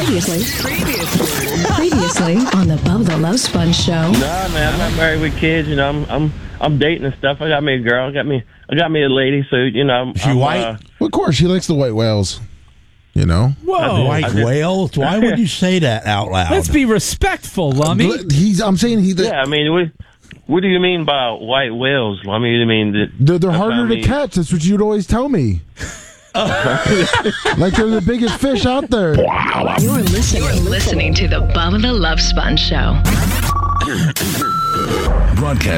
Previously on the Bubba Love Sponge Show. Nah, man, I'm not married with kids. You know, I'm dating and stuff. I got me a girl. I got me a lady. So you know, She white? Well, of course, she likes the white whales. You know? Whoa. White whales? Why would you say that out loud? Let's be respectful, Lummy. I'm saying yeah, I mean, what do you mean by white whales? I mean, you mean that they're harder to catch. That's what you'd always tell me. Like they're the biggest fish out there. You're listening to the Bubba Love Sponge Show. Broadcast